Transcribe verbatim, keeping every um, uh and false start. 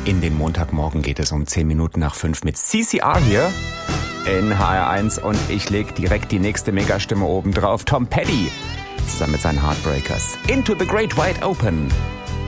In den Montagmorgen geht es um zehn Minuten nach fünf mit C C R hier in H R eins und ich leg direkt die nächste Megastimme oben drauf. Tom Petty zusammen mit seinen Heartbreakers. Into the Great Wide Open.